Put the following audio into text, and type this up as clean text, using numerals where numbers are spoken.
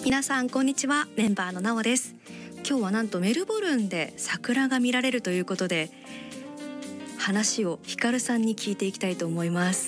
皆さんこんにちは。メンバーのなおです。今日はなんとメルボルンで桜が見られるということで、話をひかるさんに聞いていきたいと思います。